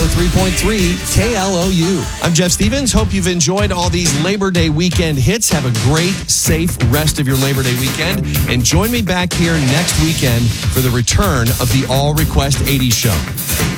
103.3 KLOU. I'm Jeff Stevens. Hope you've enjoyed all these Labor Day weekend hits. Have a great, safe rest of your Labor Day weekend. And join me back here next weekend for the return of the All Request 80s show.